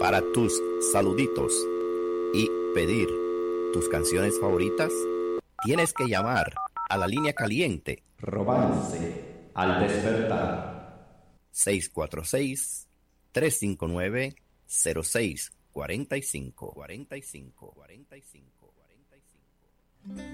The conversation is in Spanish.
Para tus saluditos y pedir tus canciones favoritas, tienes que llamar a la línea caliente Romance al despertar. 646-359-0645.